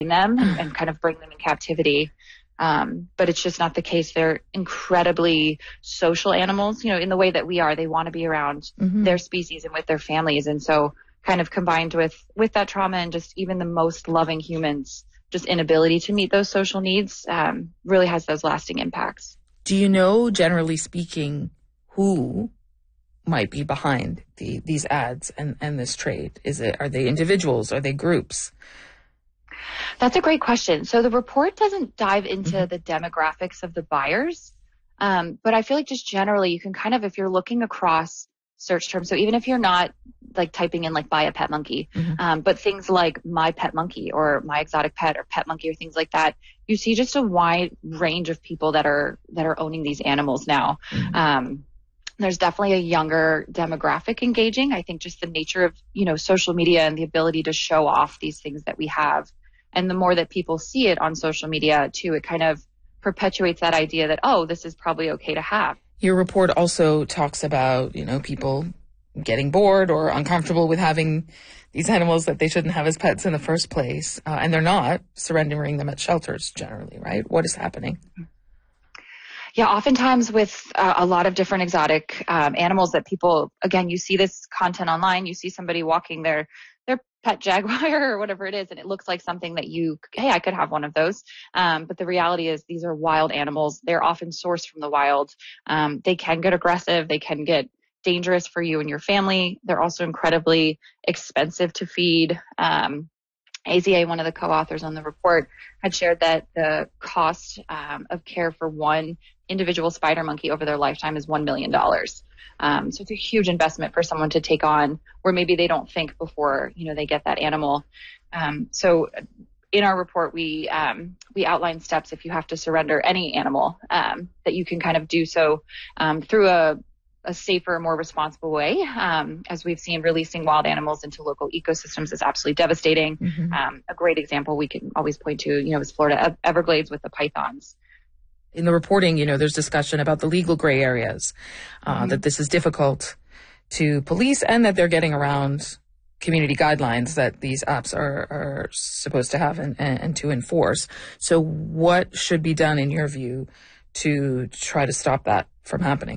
them and kind of bring them in captivity. But it's just not the case. They're incredibly social animals, in the way that we are. They want to be around their species and with their families. And so kind of combined with that trauma and just even the most loving humans, just inability to meet those social needs really has those lasting impacts. Do you know, generally speaking, who might be behind these ads and this trade? Are they individuals? Are they groups? That's a great question. So the report doesn't dive into the demographics of the buyers, but I feel like just generally you can kind of, if you're looking across search terms, so even if you're not like typing in like buy a pet monkey, but things like my pet monkey or my exotic pet or pet monkey or things like that, you see just a wide range of people that are owning these animals now. There's definitely a younger demographic engaging. I think just the nature of, social media and the ability to show off these things that we have. And the more that people see it on social media too, it kind of perpetuates that idea that, oh, this is probably okay to have. Your report also talks about, people getting bored or uncomfortable with having these animals that they shouldn't have as pets in the first place. And they're not surrendering them at shelters generally, right? What is happening? Yeah, oftentimes with a lot of different exotic animals that people, again, you see this content online, you see somebody walking their pet jaguar or whatever it is, and it looks like something that I could have one of those. But the reality is these are wild animals. They're often sourced from the wild. They can get aggressive. They can get dangerous for you and your family. They're also incredibly expensive to feed. AZA, one of the co-authors on the report, had shared that the cost of care for one individual spider monkey over their lifetime is $1 million. So it's a huge investment for someone to take on where maybe they don't think before, they get that animal. So in our report, we outline steps if you have to surrender any animal that you can kind of do so through a safer, more responsible way. As we've seen, releasing wild animals into local ecosystems is absolutely devastating. A great example we can always point to, is Florida Everglades with the pythons. In the reporting, there's discussion about the legal gray areas, that this is difficult to police and that they're getting around community guidelines that these apps are supposed to have and to enforce. So what should be done, in your view, to try to stop that from happening?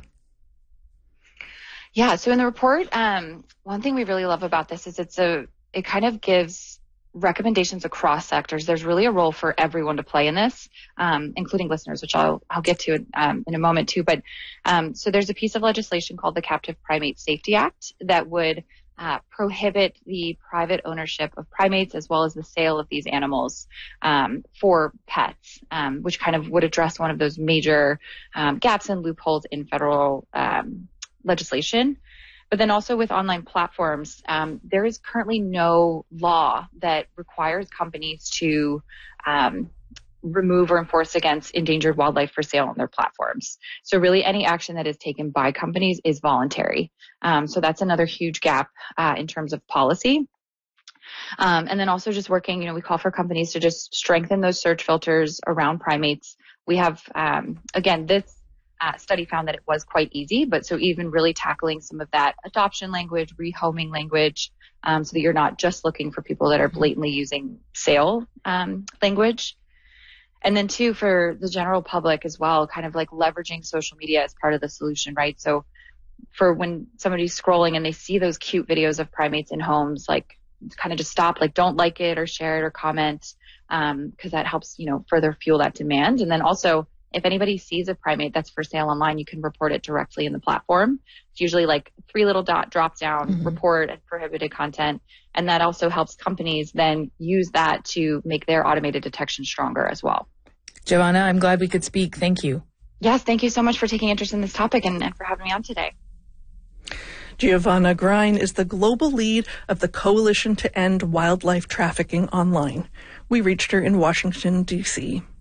Yeah, so in the report, one thing we really love about this is it kind of gives recommendations across sectors. There's really a role for everyone to play in this, including listeners, which I'll get to in a moment too. But so there's a piece of legislation called the Captive Primate Safety Act that would prohibit the private ownership of primates as well as the sale of these animals for pets, which kind of would address one of those major gaps and loopholes in federal legislation. But then also with online platforms, there is currently no law that requires companies to remove or enforce against endangered wildlife for sale on their platforms. So really any action that is taken by companies is voluntary. So that's another huge gap in terms of policy. And then also just working, we call for companies to just strengthen those search filters around primates. We have, again, this study found that it was quite easy, but so even really tackling some of that adoption language, rehoming language, so that you're not just looking for people that are blatantly using sale language. And then two, for the general public as well, kind of like leveraging social media as part of the solution, right? So for when somebody's scrolling and they see those cute videos of primates in homes, like kind of just stop, like don't like it or share it or comment, because that helps, further fuel that demand. And then also, if anybody sees a primate that's for sale online, you can report it directly in the platform. It's usually like 3 little drop down, report and prohibited content. And that also helps companies then use that to make their automated detection stronger as well. Giovanna, I'm glad we could speak. Thank you. Yes, thank you so much for taking interest in this topic and for having me on today. Giovanna Grein is the global lead of the Coalition to End Wildlife Trafficking Online. We reached her in Washington, D.C.